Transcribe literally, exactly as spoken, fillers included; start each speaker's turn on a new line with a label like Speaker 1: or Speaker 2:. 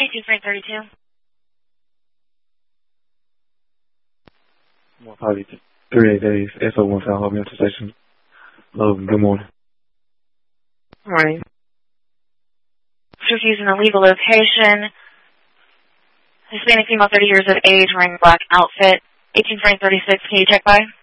Speaker 1: eighteen frame thirty-two.
Speaker 2: one five three eight days, S O one South Home Station. Logan, good morning.
Speaker 1: Good morning. Just using a legal location. Hispanic female, thirty years of age, wearing black outfit. eighteen frame thirty-six, can you check by?